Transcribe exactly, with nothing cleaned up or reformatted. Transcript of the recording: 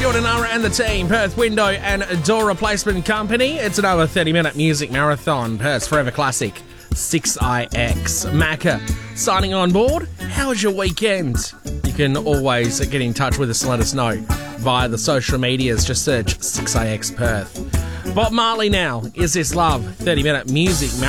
Nara and the team, Perth Window and Door Replacement Company. It's another thirty-minute music marathon. Perth's Forever Classic, six I X. Macca signing on board. How was your weekend? You can always get in touch with us and let us know via the social medias. Just search six I X Perth. Bob Marley now, Is This Love? thirty-minute music marathon.